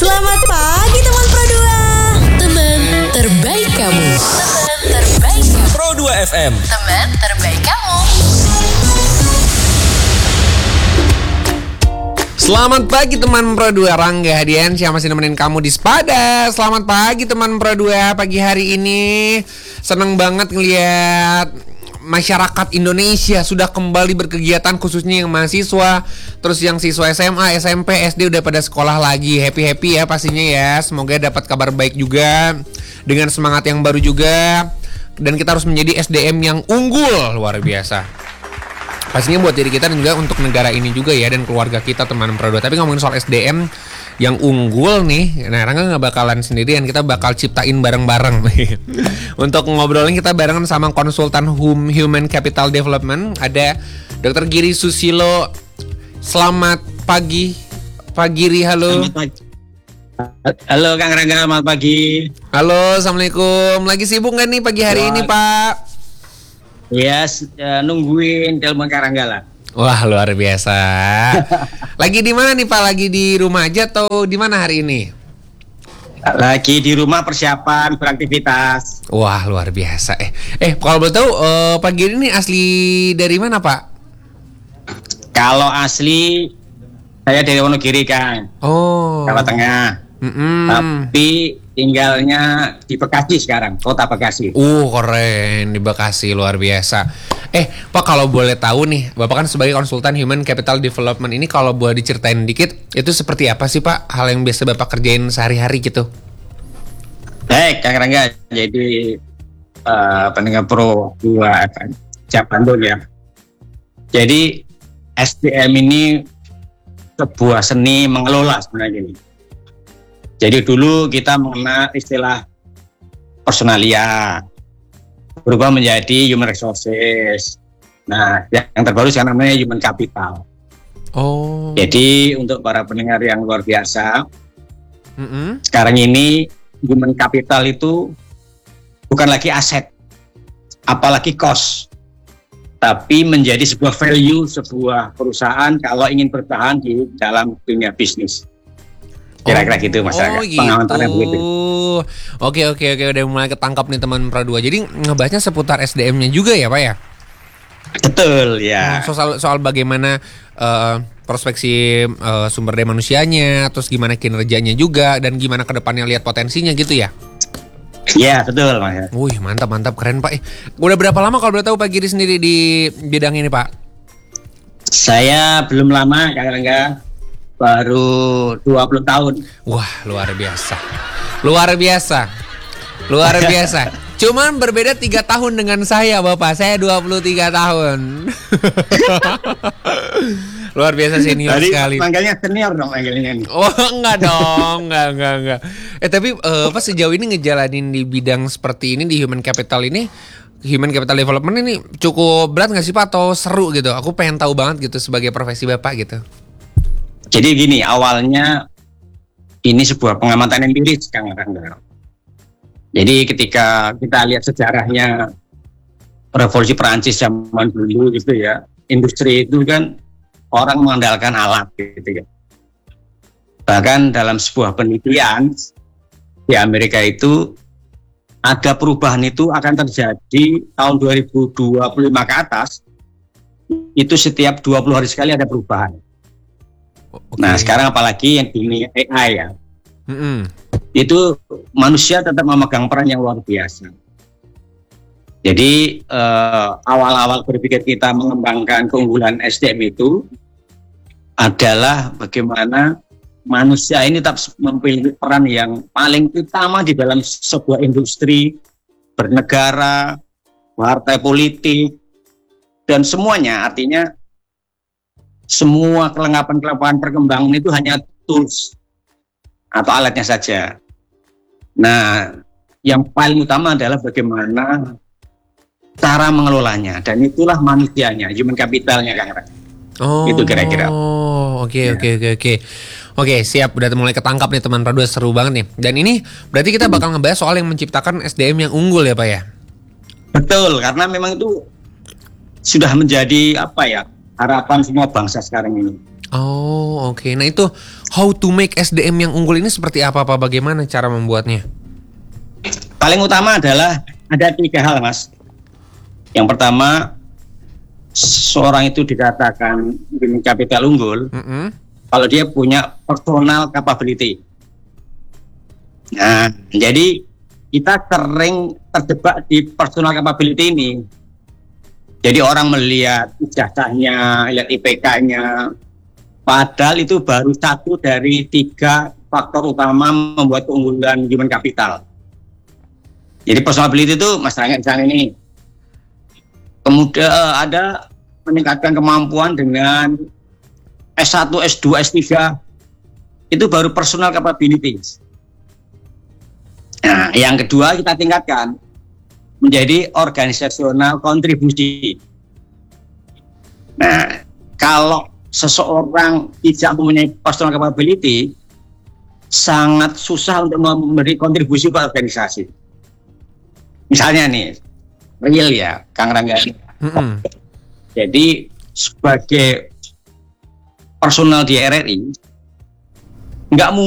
Selamat pagi teman Pro 2. Teman terbaik kamu. Teman terbaik kamu. Pro 2 FM. Teman terbaik kamu. Selamat pagi teman Pro 2, Rangga Hadiansyah masih nemenin kamu di Sepada. Selamat pagi teman Pro 2, pagi hari ini seneng banget ngeliat masyarakat Indonesia sudah kembali berkegiatan, khususnya yang mahasiswa, terus yang siswa SMA, SMP, SD udah pada sekolah lagi. Happy ya pastinya ya. Semoga dapat kabar baik juga, dengan semangat yang baru juga. Dan kita harus menjadi SDM yang unggul, luar biasa. Pastinya buat diri kita dan juga untuk negara ini juga ya, dan keluarga kita teman Pro 2. Tapi ngomongin soal SDM yang unggul nih, nah Rangga gak bakalan sendirian, kita bakal ciptain bareng-bareng. Untuk ngobrolin kita barengan sama konsultan Human Capital Development, ada Dr. Giri Susilo. Selamat pagi Pak Giri, halo. Halo Kang Rangga, selamat pagi. Halo, assalamualaikum. Lagi sibuk gak nih pagi hari ini Pak? Yes, nungguin telepon Kang Rangga lah. Wah, luar biasa. Lagi di mana nih Pak? Lagi di rumah aja atau di mana hari ini? Lagi di rumah persiapan beraktivitas. Wah, luar biasa. Kalau boleh tahu Pak Giri ini asli dari mana Pak? Kalau asli saya dari Wonogiri Kang. Oh, Jawa Tengah. Tapi tinggalnya di Bekasi sekarang, kota Bekasi. Keren, di Bekasi, luar biasa. Pak, kalau boleh tahu nih, Bapak kan sebagai konsultan Human Capital Development ini, kalau boleh diceritain dikit, itu seperti apa sih Pak hal yang biasa Bapak kerjain sehari-hari gitu? Baik Kang Rangga, jadi pendengar Pro 2 FM Bandung ya. Jadi SDM ini sebuah seni mengelola sebenarnya ini. Jadi dulu kita mengenal istilah personalia, berubah menjadi human resources. Nah, yang terbaru sekarang namanya human capital. Jadi untuk para pendengar yang luar biasa, sekarang ini human capital itu bukan lagi aset, apalagi cost, tapi menjadi sebuah value sebuah perusahaan kalau ingin bertahan di dalam dunia bisnis. Kira-kira gitu masyarakat. Pengamanannya begitu. Oke, udah mulai ketangkap nih teman Pro 2. Jadi ngebahasnya seputar SDM-nya juga ya Pak ya? Betul ya. Soal bagaimana prospeksi sumber daya manusianya, terus gimana kinerjanya juga, dan gimana kedepannya lihat potensinya gitu ya? Iya betul Mas. Wih, mantap keren Pak. Udah berapa lama kalau boleh tahu Pak Giri sendiri di bidang ini Pak? Saya belum lama, Kang, baru 20 tahun. Wah, luar biasa. Cuman berbeda 3 tahun dengan saya Bapak. Saya 23 tahun. Luar biasa, senior sekali. Manggilnya senior dong manggilnya nih. Oh, enggak dong. Enggak. Tapi Pak sejauh ini ngejalanin di bidang seperti ini di Human Capital ini, Human Capital Development ini cukup berat nggak sih Pak, atau seru gitu? Aku pengen tahu banget gitu sebagai profesi Bapak gitu. Jadi gini, awalnya ini sebuah pengamatan empiris Kang Rangga. Jadi ketika kita lihat sejarahnya revolusi Perancis zaman dulu gitu ya, industri itu kan orang mengandalkan alat gitu ya. Bahkan dalam sebuah penelitian di Amerika itu ada perubahan itu akan terjadi tahun 2025 ke atas, itu setiap 20 hari sekali ada perubahan. Nah sekarang apalagi yang dunia AI ya, itu manusia tetap memegang peran yang luar biasa. Jadi awal-awal berpikir kita mengembangkan keunggulan SDM itu adalah bagaimana manusia ini tetap memiliki peran yang paling utama di dalam sebuah industri, bernegara, partai politik, dan semuanya. Artinya semua kelengkapan perkembangan itu hanya tools atau alatnya saja. Nah, yang paling utama adalah bagaimana cara mengelolanya, dan itulah manusianya, human capitalnya Kang. Itu kira-kira. Oke, siap. Udah mulai ketangkap nih teman Pro 2, seru banget nih. Dan ini berarti kita bakal ngebahas soal yang menciptakan SDM yang unggul ya Pak ya? Betul, karena memang itu sudah menjadi harapan semua bangsa sekarang ini. Oh, oke. Nah itu how to make SDM yang unggul ini seperti apa Pak? Bagaimana cara membuatnya? Paling utama adalah ada 3 hal, Mas. Yang pertama, seorang itu dikatakan human capital unggul kalau dia punya personal capability. Nah, jadi kita sering terjebak di personal capability ini. Jadi orang melihat ijazahnya, lihat IPK-nya, padahal itu baru 1 dari 3 faktor utama membuat keunggulan human capital. Jadi personal ability itu masalahnya misalnya ini. Kemudian ada meningkatkan kemampuan dengan S1, S2, S3. Itu baru personal capabilities. Nah, yang kedua kita tingkatkan menjadi organisasional kontribusi. Nah, kalau seseorang tidak mempunyai personal capability, sangat susah untuk memberi kontribusi ke organisasi. Misalnya nih, real ya, Kang Rangga. Jadi sebagai personal di RRI, nggak mungkin